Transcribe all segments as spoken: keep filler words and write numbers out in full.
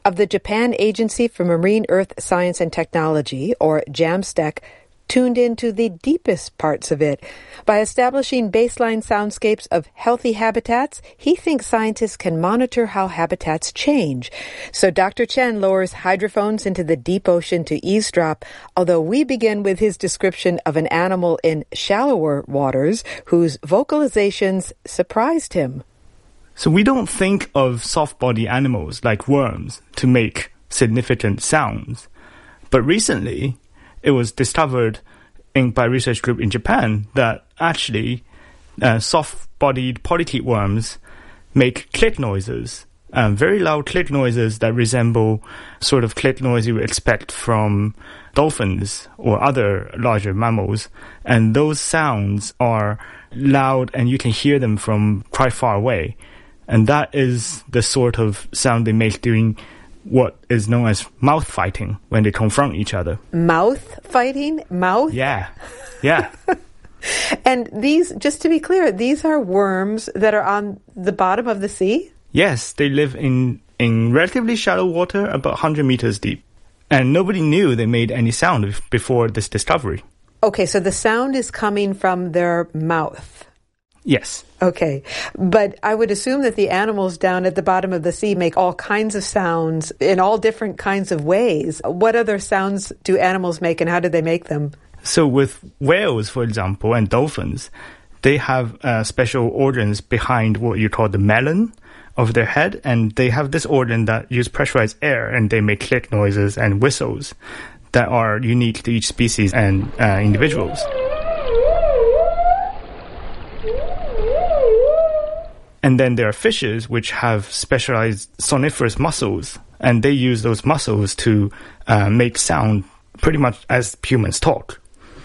of the Japan Agency for Marine Earth Science and Technology, or JAMSTEC, tuned into the deepest parts of it. By establishing baseline soundscapes of healthy habitats, he thinks scientists can monitor how habitats change. So Doctor Chen lowers hydrophones into the deep ocean to eavesdrop, although we begin with his description of an animal in shallower waters whose vocalizations surprised him. So we don't think of soft-body animals like worms to make significant sounds. But recently, it was discovered in, by a research group in Japan that actually uh, soft-bodied polychaete worms make click noises, um, very loud click noises that resemble sort of click noise you would expect from dolphins or other larger mammals. And those sounds are loud and you can hear them from quite far away. And that is the sort of sound they make during what is known as mouth fighting, when they confront each other. Mouth fighting? Mouth? Yeah. Yeah. And these, just to be clear, these are worms that are on the bottom of the sea? Yes, they live in, in relatively shallow water, about one hundred meters deep. And nobody knew they made any sound before this discovery. Okay, so the sound is coming from their mouth. Yes. Okay. But I would assume that the animals down at the bottom of the sea make all kinds of sounds in all different kinds of ways. What other sounds do animals make and how do they make them? So with whales, for example, and dolphins, they have uh, special organs behind what you call the melon of their head. And they have this organ that use pressurized air and they make click noises and whistles that are unique to each species and uh, individuals. And then there are fishes which have specialized soniferous muscles, and they use those muscles to uh, make sound pretty much as humans talk.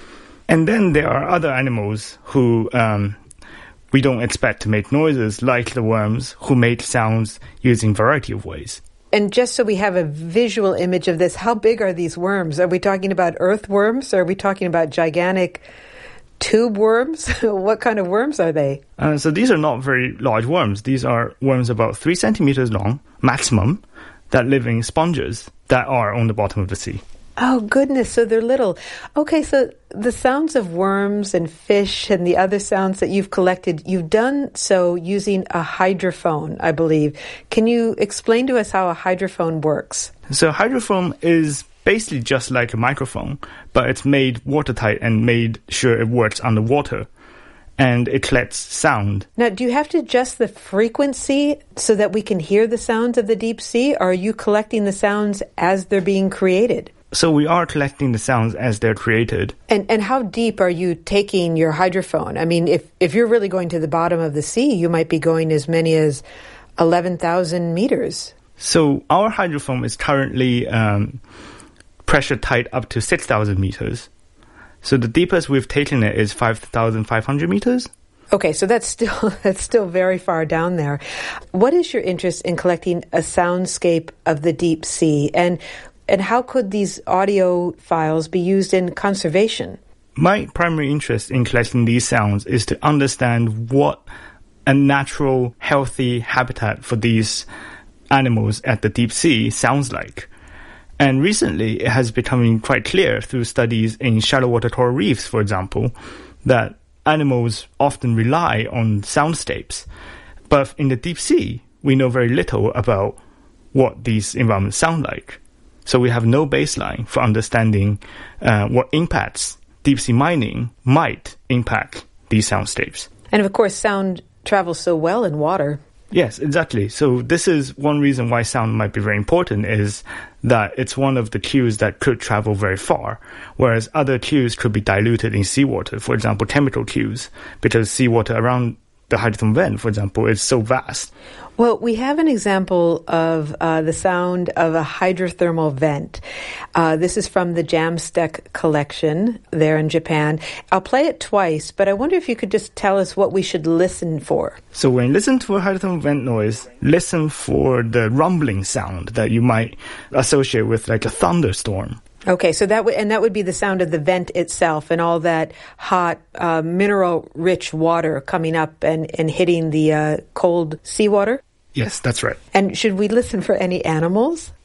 And then there are other animals who um, we don't expect to make noises, like the worms, who make sounds using a variety of ways. And just so we have a visual image of this, how big are these worms? Are we talking about earthworms, or are we talking about gigantic tube worms? What kind of worms are they? Uh, so these are not very large worms. These are worms about three centimeters long, maximum, that live in sponges that are on the bottom of the sea. Oh, goodness. So they're little. Okay, so the sounds of worms and fish and the other sounds that you've collected, you've done so using a hydrophone, I believe. Can you explain to us how a hydrophone works? So hydrophone is basically just like a microphone, but it's made watertight and made sure it works underwater. And it collects sound. Now, do you have to adjust the frequency so that we can hear the sounds of the deep sea, or are you collecting the sounds as they're being created? So we are collecting the sounds as they're created. And and how deep are you taking your hydrophone? I mean, if, if you're really going to the bottom of the sea, you might be going as many as eleven thousand meters. So our hydrophone is currently um, pressure tight up to six thousand meters. So the deepest we've taken it is five thousand five hundred meters. Okay, so that's still that's still very far down there. What is your interest in collecting a soundscape of the deep sea, and and how could these audio files be used in conservation? My primary interest in collecting these sounds is to understand what a natural, healthy habitat for these animals at the deep sea sounds like. And recently, it has become quite clear through studies in shallow water coral reefs, for example, that animals often rely on soundscapes. But in the deep sea, we know very little about what these environments sound like. So we have no baseline for understanding uh, what impacts deep sea mining might impact these soundscapes. And of course, sound travels so well in water. Yes, exactly. So this is one reason why sound might be very important, is that it's one of the cues that could travel very far, whereas other cues could be diluted in seawater, for example, chemical cues, because seawater around the hydrophone vent, for example, is so vast. Well, we have an example of uh, the sound of a hydrothermal vent. Uh, this is from the JAMSTEC collection there in Japan. I'll play it twice, but I wonder if you could just tell us what we should listen for. So when you listen to a hydrothermal vent noise, listen for the rumbling sound that you might associate with like a thunderstorm. Okay, so that w- and that would be the sound of the vent itself and all that hot, uh, mineral-rich water coming up and, and hitting the uh, cold seawater? Yes, that's right. And should we listen for any animals?